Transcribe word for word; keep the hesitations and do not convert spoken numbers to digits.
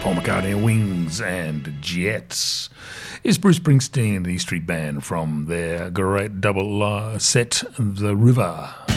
Paul McCartney, Wings and Jets, is Bruce Springsteen and the E Street Band from their great double uh, set, The River.